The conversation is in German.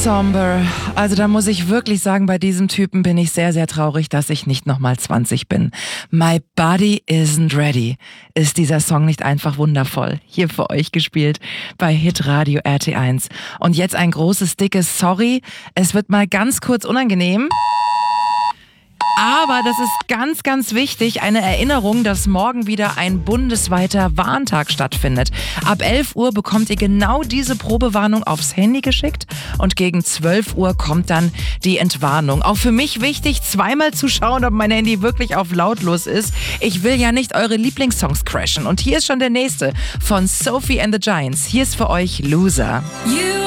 somber. Also da muss ich wirklich sagen, bei diesem Typen bin ich sehr, sehr traurig, dass ich nicht nochmal 20 bin. My Body Isn't Ready. Ist dieser Song nicht einfach wundervoll? Hier für euch gespielt bei Hitradio RT1. Und jetzt ein großes, dickes Sorry. Es wird mal ganz kurz unangenehm. Aber das ist ganz, ganz wichtig, eine Erinnerung, dass morgen wieder ein bundesweiter Warntag stattfindet. Ab 11 Uhr bekommt ihr genau diese Probewarnung aufs Handy geschickt und gegen 12 Uhr kommt dann die Entwarnung. Auch für mich wichtig, zweimal zu schauen, ob mein Handy wirklich auf lautlos ist. Ich will ja nicht eure Lieblingssongs crashen. Und hier ist schon der nächste von Sophie and the Giants. Hier ist für euch Loser.